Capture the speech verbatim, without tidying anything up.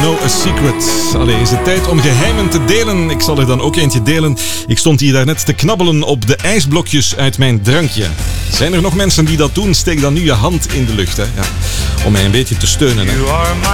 No a secret. Allee, is het tijd om geheimen te delen? Ik zal er dan ook eentje delen. Ik stond hier daarnet te knabbelen op de ijsblokjes uit mijn drankje. Zijn er nog mensen die dat doen? Steek dan nu je hand in de lucht, hè? Ja, om mij een beetje te steunen. Hè?